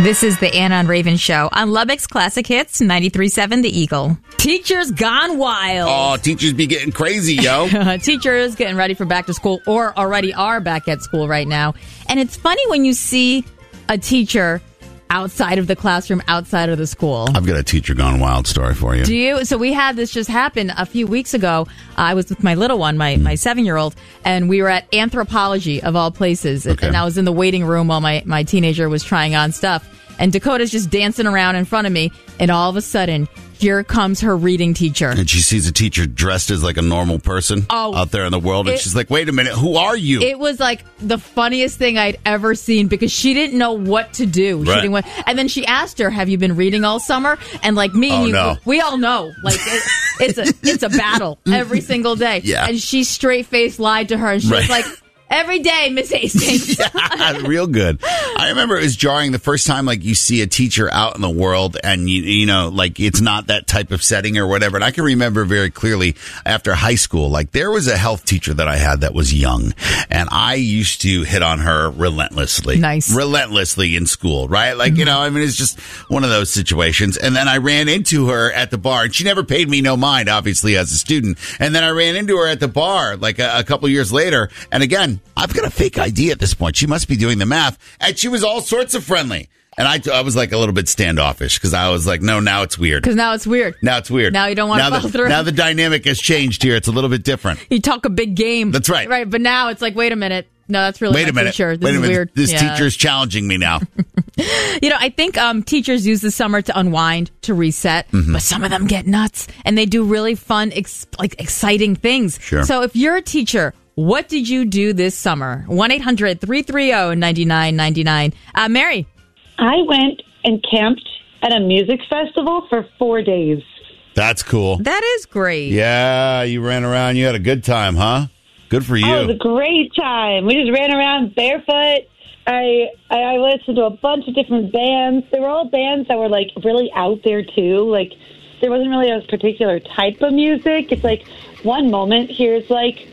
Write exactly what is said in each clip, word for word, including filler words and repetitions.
This is the Anna and Raven Show on Lubbock's Classic Hits, ninety-three point seven The Eagle. Teachers gone wild. Oh, teachers be getting crazy, yo. Teachers getting ready for back to school or already are back at school right now. And it's funny when you see a teacher outside of the classroom, outside of the school. I've got a teacher gone wild story for you. Do you? So we had this just happen a few weeks ago. I was with my little one, my, my seven-year-old, and we were at anthropology, of all places. Okay. And I was in the waiting room while my, my teenager was trying on stuff. And Dakota's just dancing around in front of me. And all of a sudden, here comes her reading teacher. And she sees a teacher dressed as like a normal person oh, out there in the world. And it, she's like, wait a minute, who are you? It was like the funniest thing I'd ever seen because she didn't know what to do. Right. She didn't want, and then she asked her, have you been reading all summer? And like me and oh, you, no. we all know. Like it, it's a it's a battle every single day. Yeah. And she straight-faced lied to her. And she right. was like, every day, Miss Hastings. Yeah, real good. I remember it was jarring the first time, like, you see a teacher out in the world and, you, you know, like, it's not that type of setting or whatever. And I can remember very clearly after high school, like, there was a health teacher that I had that was young. And I used to hit on her relentlessly. Nice. Relentlessly in school, right? Like, mm-hmm. you know, I mean, it's just one of those situations. And then I ran into her at the bar. And she never paid me no mind, obviously, as a student. And then I ran into her at the bar, like, a, a couple years later. And again, I've got a fake I D at this point. She must be doing the math. And she was all sorts of friendly. And I, I was like a little bit standoffish because I was like, no, now it's weird. Because now it's weird. Now it's weird. Now you don't want to follow the, through. Now the dynamic has changed here. It's a little bit different. You talk a big game. That's right. Right. But now it's like, wait a minute. No, that's really Wait a minute. Teacher. This Wait a is minute. weird. This yeah. teacher is challenging me now. You know, I think um, teachers use the summer to unwind, to reset, mm-hmm. but some of them get nuts and they do really fun, ex- like exciting things. Sure. So if you're a teacher, what did you do this summer? one eight hundred three three zero nine nine nine nine. Uh, Mary? I went and camped at a music festival for four days. That's cool. That is great. Yeah, you ran around. You had a good time, huh? Good for you. Oh, it was a great time. We just ran around barefoot. I, I I listened to a bunch of different bands. They were all bands that were, like, really out there, too. Like, there wasn't really a particular type of music. It's like one moment, here's, like,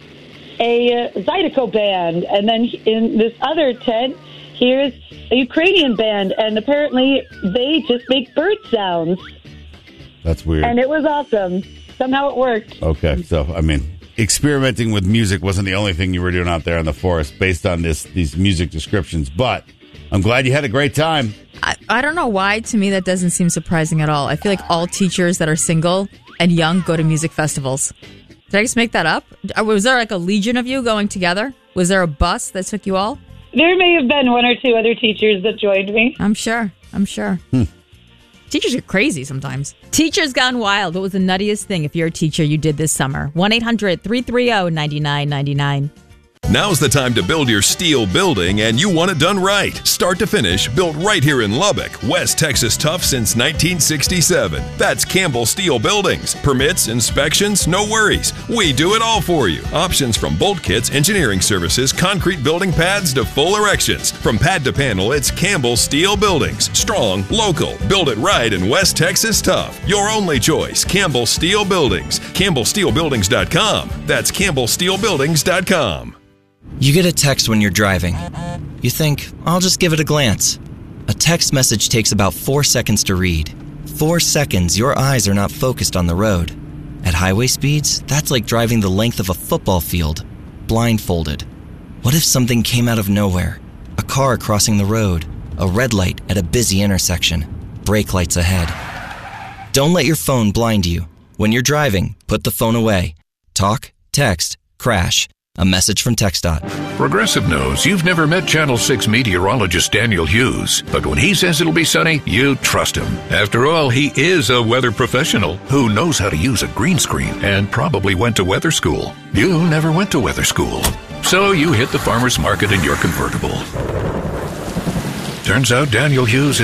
a Zydeco band. And then in this other tent, here's a Ukrainian band. And apparently they just make bird sounds. That's weird. And it was awesome. Somehow it worked. Okay, so, I mean, experimenting with music wasn't the only thing you were doing out there in the forest based on this these music descriptions. But I'm glad you had a great time. I, I don't know why, to me, that doesn't seem surprising at all. I feel like all teachers that are single and young go to music festivals. Did I just make that up? Was there like a legion of you going together? Was there a bus that took you all? There may have been one or two other teachers that joined me. I'm sure. I'm sure. Hmm. Teachers are crazy sometimes. Teachers gone wild. What was the nuttiest thing, if you're a teacher, you did this summer? one eight hundred three three zero nine nine nine nine. Now's the time to build your steel building, and you want it done right. Start to finish, built right here in Lubbock, West Texas tough since nineteen sixty-seven. That's Campbell Steel Buildings. Permits, inspections, no worries. We do it all for you. Options from bolt kits, engineering services, concrete building pads to full erections. From pad to panel, it's Campbell Steel Buildings. Strong, local, build it right in West Texas tough. Your only choice, Campbell Steel Buildings. Campbell Steel Buildings dot com. That's Campbell Steel Buildings dot com. You get a text when you're driving. You think, I'll just give it a glance. A text message takes about four seconds to read. Four seconds, your eyes are not focused on the road. At highway speeds, that's like driving the length of a football field, blindfolded. What if something came out of nowhere? A car crossing the road, a red light at a busy intersection, brake lights ahead. Don't let your phone blind you. When you're driving, put the phone away. Talk, text, crash. A message from TxDOT. Progressive knows you've never met Channel six meteorologist Daniel Hughes, but when he says it'll be sunny, you trust him. After all, he is a weather professional who knows how to use a green screen and probably went to weather school. You never went to weather school, so you hit the farmer's market in your convertible. Turns out Daniel Hughes